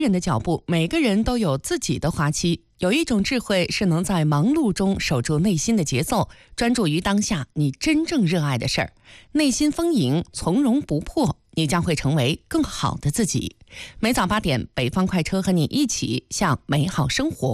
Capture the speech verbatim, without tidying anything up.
人的脚步，每个人都有自己的花期。有一种智慧是能在忙碌中守住内心的节奏，专注于当下你真正热爱的事儿，内心丰盈，从容不迫，你将会成为更好的自己。每早八点，北方快车和你一起向美好生活